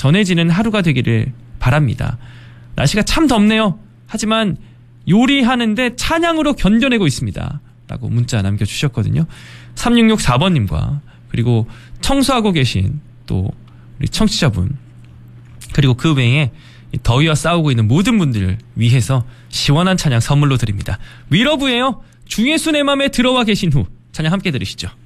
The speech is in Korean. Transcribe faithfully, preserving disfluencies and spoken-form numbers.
전해지는 하루가 되기를 바랍니다. 날씨가 참 덥네요. 하지만 요리하는데 찬양으로 견뎌내고 있습니다. 라고 문자 남겨주셨거든요. 삼육육사 번님과 그리고 청소하고 계신 또 우리 청취자분 그리고 그 외에 더위와 싸우고 있는 모든 분들 위해서 시원한 찬양 선물로 드립니다. 위러브예요. 주 예수 내 맘에 들어와 계신 후 찬양 함께 들으시죠.